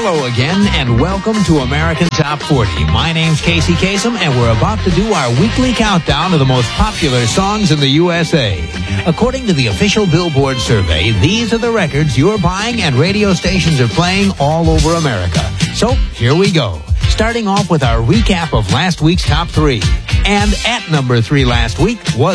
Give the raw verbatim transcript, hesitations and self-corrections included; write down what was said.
Hello again, and welcome to American Top forty. My name's Casey Kasem, and we're about to do our weekly countdown of the most popular songs in the U S A. According to the official Billboard survey, these are the records you're buying and radio stations are playing all over America. So, here we go. Starting off with our recap of last week's top three. And at number three last week was